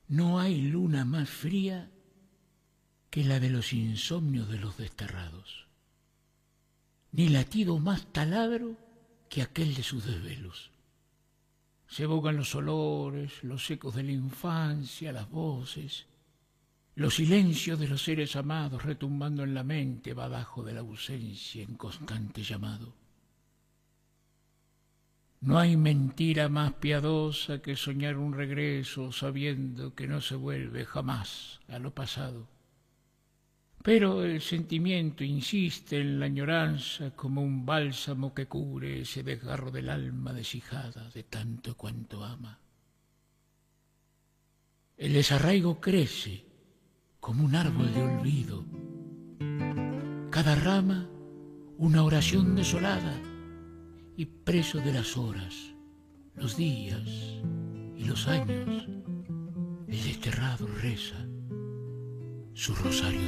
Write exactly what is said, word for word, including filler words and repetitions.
No hay luna más fría que la de los insomnios de los desterrados, ni latido más taladro que aquel de sus desvelos. Se evocan los olores, los ecos de la infancia, las voces, los silencios de los seres amados retumbando en la mente, badajo de la ausencia en constante llamado. No hay mentira más piadosa que soñar un regreso sabiendo que no se vuelve jamás a lo pasado. Pero el sentimiento insiste en la añoranza como un bálsamo que cubre ese desgarro del alma deshijada de tanto cuanto ama. El desarraigo crece como un árbol de olvido, cada rama una oración desolada, y preso de las horas, los días y los años, el desterrado reza su rosario